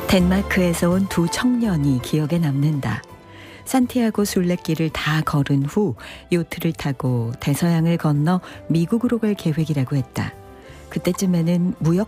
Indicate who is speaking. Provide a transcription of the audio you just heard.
Speaker 1: 덴마크에서 온 두 청년이 기억에 남는다. 산티아고 순례길을 다 걸은 후 요트를 타고 대서양을 건너 미국으로 갈 계획이라고 했다. 그때쯤에는 무역